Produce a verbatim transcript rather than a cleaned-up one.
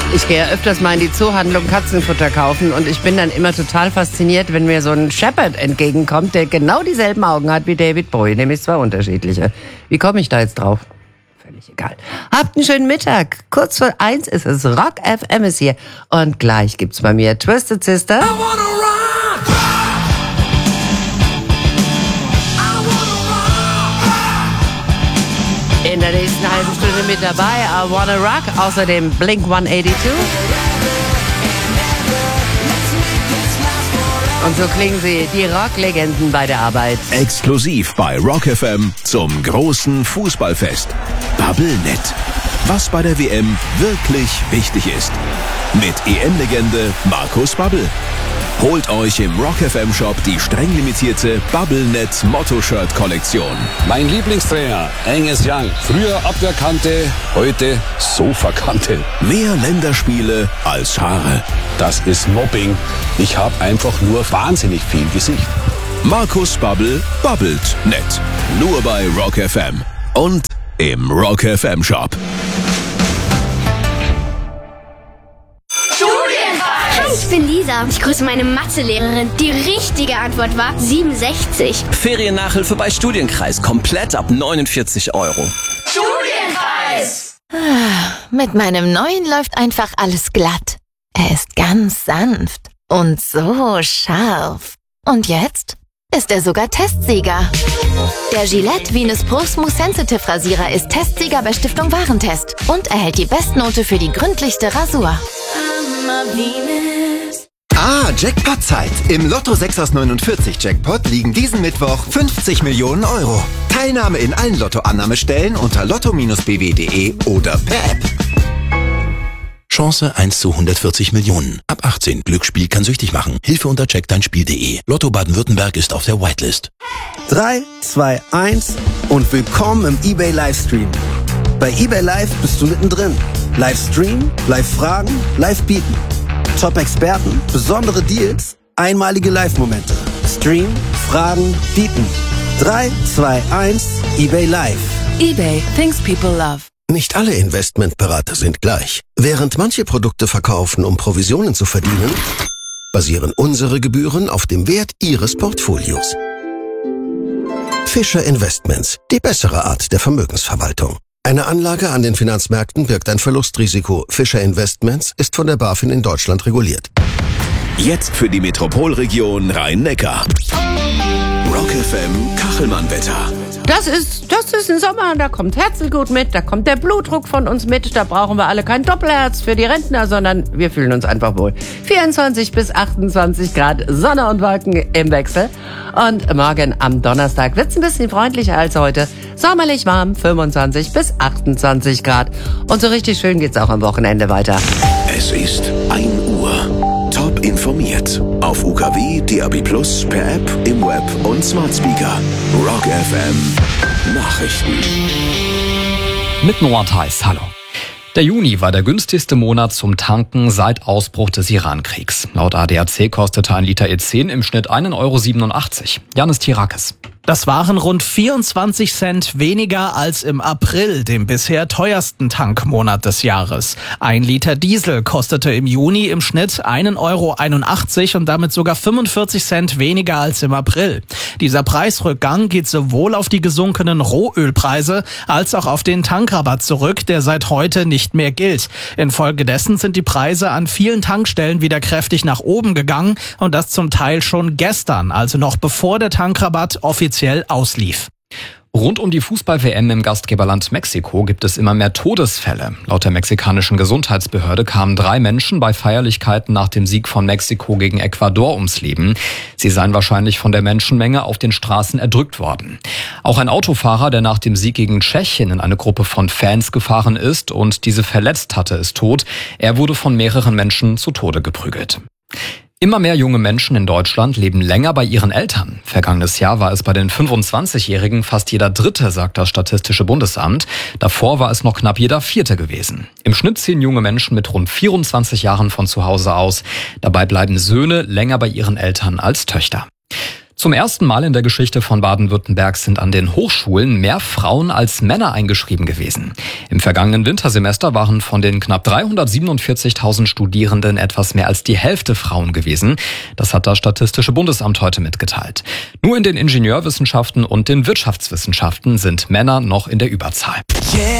Ich gehe ja öfters mal in die Zoohandlung Katzenfutter kaufen und ich bin dann immer total fasziniert, wenn mir so ein Shepherd entgegenkommt, der genau dieselben Augen hat wie David Bowie, nämlich zwei unterschiedliche. Wie komme ich da jetzt drauf? Völlig egal. Habt einen schönen Mittag. Kurz vor eins ist es. Rock F M ist hier. Und gleich gibt's bei mir Twisted Sister. In der nächsten halben Stunde mit dabei I Wanna Rock, außerdem Blink hundertzweiundachtzig. Und so klingen sie, die Rocklegenden bei der Arbeit. Exklusiv bei Rock F M zum großen Fußballfest. Bubblenet. Was bei der W M wirklich wichtig ist. Mit E M-Legende Markus Babbel. Holt euch im Rock F M Shop die streng limitierte Bubblenet Motto-Shirt-Kollektion. Mein Lieblingstrainer, Angus Young. Früher Abwehrkante, heute Sofakante. Mehr Länderspiele als Haare. Das ist Mobbing. Ich habe einfach nur wahnsinnig viel Gesicht. Markus Babbel babbelt nett. Nur bei Rock F M. Und im Rock F M Shop. Ich bin Lisa. Ich grüße meine Mathelehrerin. Die richtige Antwort war siebenundsechzig. Feriennachhilfe bei Studienkreis. Komplett ab neunundvierzig Euro. Studienkreis! Mit meinem neuen läuft einfach alles glatt. Er ist ganz sanft und so scharf. Und jetzt ist er sogar Testsieger. Der Gillette Venus Pro Smooth Sensitive Rasierer ist Testsieger bei Stiftung Warentest und erhält die Bestnote für die gründlichste Rasur. Ah, Jackpot-Zeit. Im Lotto sechs aus neunundvierzig Jackpot liegen diesen Mittwoch fünfzig Millionen Euro. Teilnahme in allen Lotto-Annahmestellen unter lotto Bindestrich b w punkt de oder per App. Chance eins zu hundertvierzig Millionen. Ab achtzehn. Glücksspiel kann süchtig machen. Hilfe unter check dein Spiel punkt de. Lotto Baden-Württemberg ist auf der Whitelist. drei, zwei, eins und willkommen im eBay Livestream. Bei eBay Live bist du mittendrin. Livestream, Live-Fragen, Live-Bieten. Top-Experten, besondere Deals, einmalige Live-Momente. Stream, Fragen, Bieten. drei, zwei, eins, eBay Live. eBay, things people love. Nicht alle Investmentberater sind gleich. Während manche Produkte verkaufen, um Provisionen zu verdienen, basieren unsere Gebühren auf dem Wert Ihres Portfolios. Fischer Investments, die bessere Art der Vermögensverwaltung. Eine Anlage an den Finanzmärkten birgt ein Verlustrisiko. Fischer Investments ist von der BaFin in Deutschland reguliert. Jetzt für die Metropolregion Rhein-Neckar. Rock F M Kachelmann-Wetter. Das ist, das ist ein Sommer, da kommt Herzlgut mit, da kommt der Blutdruck von uns mit, da brauchen wir alle kein Doppelherz für die Rentner, sondern wir fühlen uns einfach wohl. vierundzwanzig bis achtundzwanzig Grad, Sonne und Wolken im Wechsel. Und morgen am Donnerstag wird's ein bisschen freundlicher als heute. Sommerlich warm, fünfundzwanzig bis achtundzwanzig Grad. Und so richtig schön geht's auch am Wochenende weiter. Es ist ein Uhr. Top informiert. Auf U K W, D A B plus, per App, im Web und Smart Speaker. Rock F M Nachrichten. Mit Noah Theis, hallo. Der Juni war der günstigste Monat zum Tanken seit Ausbruch des Iran-Kriegs. Laut A D A C kostete ein Liter E zehn im Schnitt einen Euro siebenundachtzig. Janis Tirakis. Das waren rund vierundzwanzig Cent weniger als im April, dem bisher teuersten Tankmonat des Jahres. Ein Liter Diesel kostete im Juni im Schnitt einen Euro einundachtzig und damit sogar fünfundvierzig Cent weniger als im April. Dieser Preisrückgang geht sowohl auf die gesunkenen Rohölpreise als auch auf den Tankrabatt zurück, der seit heute nicht mehr gilt. Infolgedessen sind die Preise an vielen Tankstellen wieder kräftig nach oben gegangen und das zum Teil schon gestern, also noch bevor der Tankrabatt offiziell auslief. Rund um die Fußball-W M im Gastgeberland Mexiko gibt es immer mehr Todesfälle. Laut der mexikanischen Gesundheitsbehörde kamen drei Menschen bei Feierlichkeiten nach dem Sieg von Mexiko gegen Ecuador ums Leben. Sie seien wahrscheinlich von der Menschenmenge auf den Straßen erdrückt worden. Auch ein Autofahrer, der nach dem Sieg gegen Tschechien in eine Gruppe von Fans gefahren ist und diese verletzt hatte, ist tot. Er wurde von mehreren Menschen zu Tode geprügelt. Immer mehr junge Menschen in Deutschland leben länger bei ihren Eltern. Vergangenes Jahr war es bei den fünfundzwanzigjährigen fast jeder Dritte, sagt das Statistische Bundesamt. Davor war es noch knapp jeder Vierte gewesen. Im Schnitt ziehen junge Menschen mit rund vierundzwanzig Jahren von zu Hause aus. Dabei bleiben Söhne länger bei ihren Eltern als Töchter. Zum ersten Mal in der Geschichte von Baden-Württemberg sind an den Hochschulen mehr Frauen als Männer eingeschrieben gewesen. Im vergangenen Wintersemester waren von den knapp dreihundertsiebenundvierzigtausend Studierenden etwas mehr als die Hälfte Frauen gewesen. Das hat das Statistische Bundesamt heute mitgeteilt. Nur in den Ingenieurwissenschaften und den Wirtschaftswissenschaften sind Männer noch in der Überzahl.